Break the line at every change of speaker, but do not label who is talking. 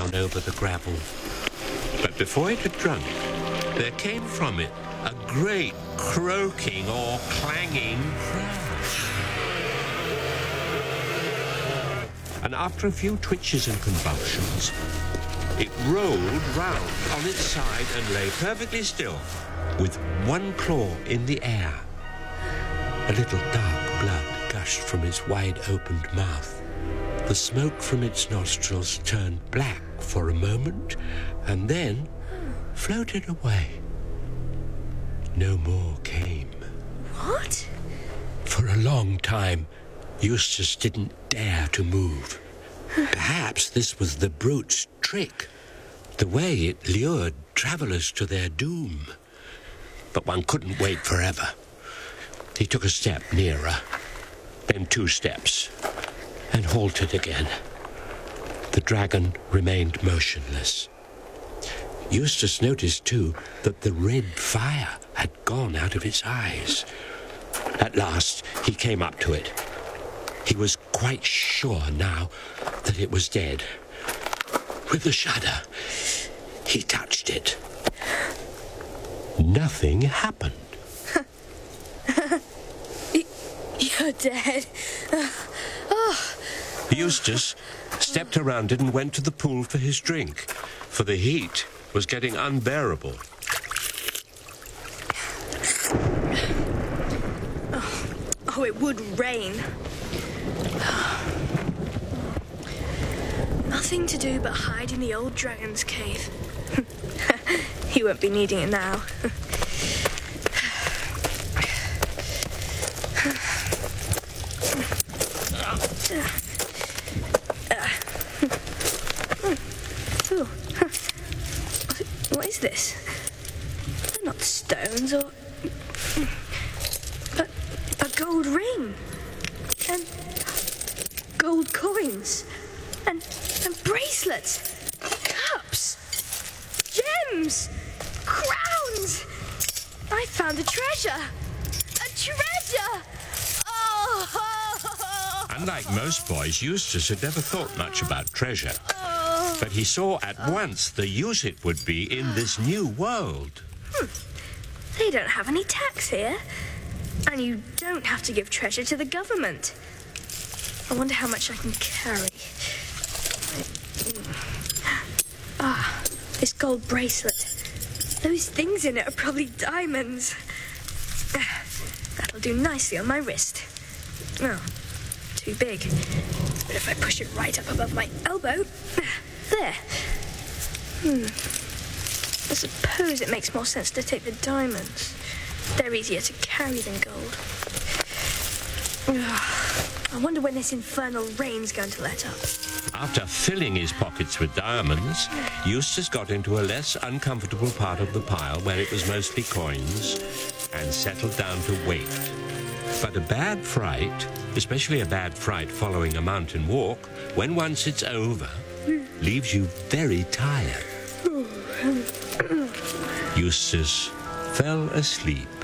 down over the gravel. But before it had drunk, there came from it a great croaking or clanging crash. And after a few twitches and convulsions, it rolled round on its side and lay perfectly still, with one claw in the air. A little dark blood gushed from its wide-opened mouth. The smoke from its nostrils turned black for a moment and then floated away. No more came.
What?
For a long time, Eustace didn't dare to move. Perhaps this was the brute's trick, the way it lured travellers to their doom. But one couldn't wait forever. He took a step nearer, then 2 steps, and halted again. The dragon remained motionless. Eustace noticed, too, that the red fire had gone out of its eyes. At last, he came up to it. He was quite sure now that it was dead. With a shudder, he touched it. Nothing happened.
You're dead.
Eustace stepped around it and went to the pool for his drink, for the heat was getting unbearable.
Oh, it would rain. Nothing to do but hide in the old dragon's cave. He won't be needing it now. What is this? They're not stones or... but a gold ring. And gold coins. And bracelets. Cups. Gems. Crowns. I found a treasure. A treasure! Oh!
Unlike most boys, Eustace had never thought much about treasure. But he saw at once the use it would be in this new world.
They don't have any tax here. And you don't have to give treasure to the government. I wonder how much I can carry. This gold bracelet. Those things in it are probably diamonds. That'll do nicely on my wrist. Oh, too big. But if I push it right up above my elbow... There. I suppose it makes more sense to take the diamonds. They're easier to carry than gold. I wonder when this infernal rain's going to let up.
After filling his pockets with diamonds, Eustace got into a less uncomfortable part of the pile where it was mostly coins and settled down to wait. But a bad fright, especially a bad fright following a mountain walk, when once it's over, leaves you very tired. Eustace fell asleep.